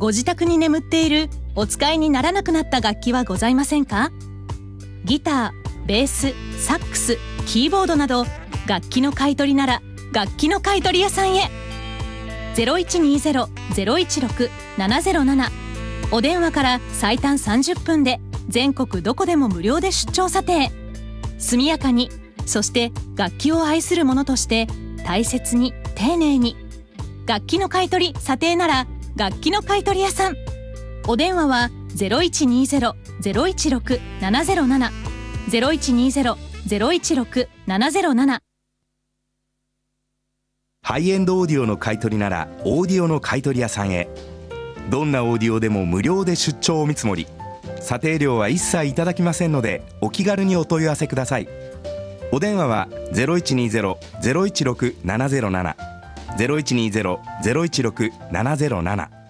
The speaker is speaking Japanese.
ご自宅に眠っているお使いにならなくなった楽器はございませんか？ギター、ベース、サックス、キーボードなど楽器の買い取りなら楽器の買取屋さんへ。0120-016-707、お電話から最短30分で全国どこでも無料で出張査定。速やかに、そして楽器を愛する者として大切に丁寧に。楽器の買い取り査定なら楽器の買取屋さん。お電話は 0120-016-707 0120-016-707。 ハイエンドオーディオの買い取りならオーディオの買い取り屋さんへ。どんなオーディオでも無料で出張お見積もり、査定料は一切いただきませんのでお気軽にお問い合わせください。お電話は 0120-016-707 0120-016-707